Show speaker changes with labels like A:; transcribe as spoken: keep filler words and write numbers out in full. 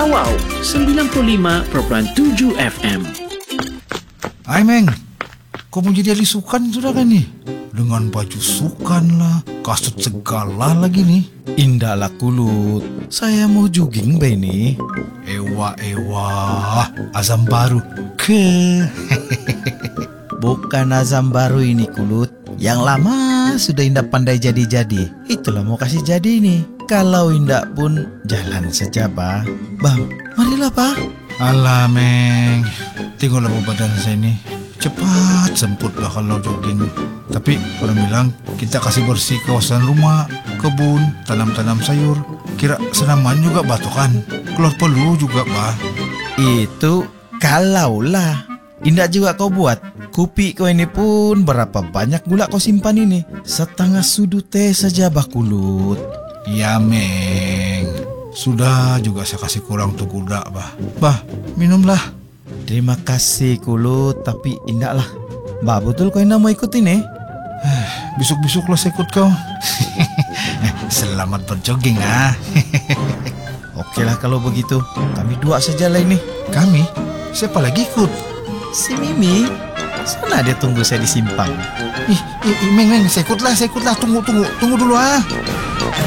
A: Wow, sembilan puluh lima perpuluhan tujuh F M.
B: Hai Meng, kau mau jadi ahli sukan sudah kan nih? Dengan baju sukan lah, kasut segala lagi nih.
C: Indahlah Kulut, saya mau jogging be nih.
B: Ewa ewa, azam baru ke.
C: Bukan azam baru ini Kulut, yang lama sudah Indah pandai jadi-jadi. Itulah mau kasih jadi nih. Kalau Indah pun jalan saja Pak. Bang, marilah Pak.
B: Alah Meng, tengoklah badan saya ini. Cepat semput lah kalau jogging. Tapi orang bilang kita kasih bersih kawasan rumah, kebun, tanam-tanam sayur. Kira senaman juga batokan. Keluar peluh juga bah.
C: Itu kalaulah Indah juga kau buat. Kopi kau ini pun berapa banyak gula kau simpan ini? Setengah sudut teh saja Bah Kulut.
B: Ya Meng, sudah juga saya kasih kurang tuh gula bah. Bah, minumlah.
C: Terima kasih Kulut, tapi Indah lah. Bah betul kau Indah mau ikut ini?
B: Bisuk-bisuk lah saya ikut kau. Selamat berjogging ah.
C: Oke lah kalau begitu, kami dua saja lah ini.
B: Kami? Siapa lagi ikut?
C: Si Mimi, sana dia tunggu saya di simpang.
B: Ih, ih, ih Meng, Meng, saya ikut lah, saya ikut lah. Tunggu, tunggu, tunggu dulu ah.